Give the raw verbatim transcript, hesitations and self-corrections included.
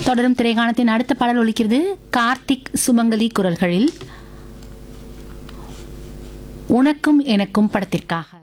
தொடரும் திரைகாணத்தின் அடுத்த பாடல் ஒலிக்கிறது கார்த்திக் சுமங்கலி குரல்களில் உனக்கும் எனக்கும் படத்திற்காக.